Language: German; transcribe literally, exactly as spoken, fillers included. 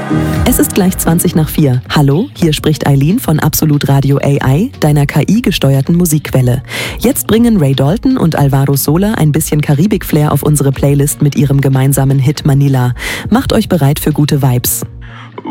Es ist gleich zwanzig nach vier. Hallo, hier spricht Eileen von Absolut Radio A I, deiner K I-gesteuerten Musikquelle. Jetzt bringen Ray Dalton und Alvaro Sola ein bisschen Karibik-Flair auf unsere Playlist mit ihrem gemeinsamen Hit Manila. Macht euch bereit für gute Vibes.